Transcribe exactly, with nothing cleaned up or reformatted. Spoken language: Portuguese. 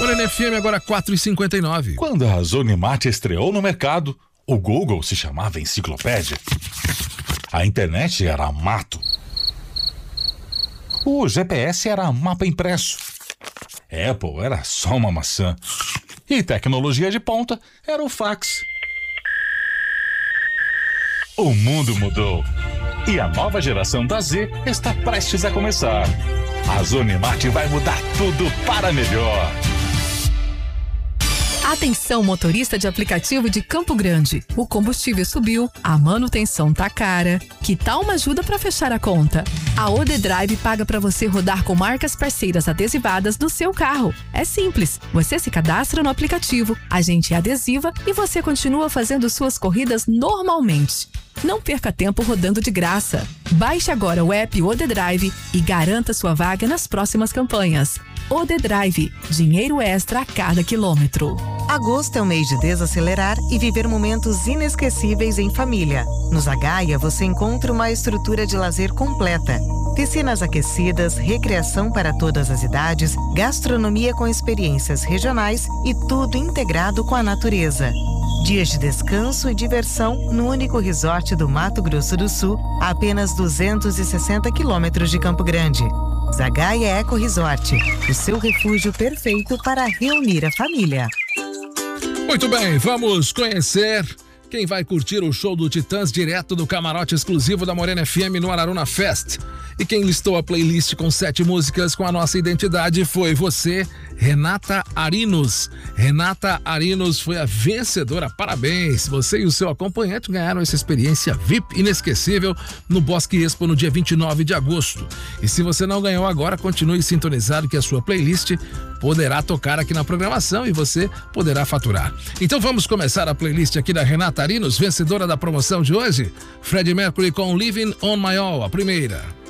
Morena F M agora quatro e cinquenta e nove. Quando a Zonimat estreou no mercado, o Google se chamava Enciclopédia. A internet era mato. O G P S era mapa impresso. Apple era só uma maçã. E tecnologia de ponta era o fax. O mundo mudou. E a nova geração da Z está prestes a começar. A Zonimat vai mudar tudo para melhor. Atenção, motorista de aplicativo de Campo Grande. O combustível subiu, a manutenção tá cara. Que tal uma ajuda para fechar a conta? A O D Drive paga para você rodar com marcas parceiras adesivadas do seu carro. É simples. Você se cadastra no aplicativo, a gente adesiva e você continua fazendo suas corridas normalmente. Não perca tempo rodando de graça. Baixe agora o app O D Drive e garanta sua vaga nas próximas campanhas. O D Drive, dinheiro extra a cada quilômetro. Agosto é o mês de desacelerar e viver momentos inesquecíveis em família. No Zagaia você encontra uma estrutura de lazer completa. Piscinas aquecidas, recreação para todas as idades, gastronomia com experiências regionais e tudo integrado com a natureza. Dias de descanso e diversão no único resort do Mato Grosso do Sul, a apenas duzentos e sessenta quilômetros de Campo Grande. Zagaia Eco Resort, o seu refúgio perfeito para reunir a família. Muito bem, vamos conhecer quem vai curtir o show do Titãs direto do camarote exclusivo da Morena F M no Araruna Fest. E quem listou a playlist com sete músicas com a nossa identidade foi você, Renata Arinos. Renata Arinos foi a vencedora, parabéns! Você e o seu acompanhante ganharam essa experiência V I P inesquecível no Bosque Expo no dia vinte e nove de agosto. E se você não ganhou agora, continue sintonizado que a sua playlist poderá tocar aqui na programação e você poderá faturar. Então vamos começar a playlist aqui da Renata Arinos, vencedora da promoção de hoje. Freddie Mercury com Living on My Own, a primeira.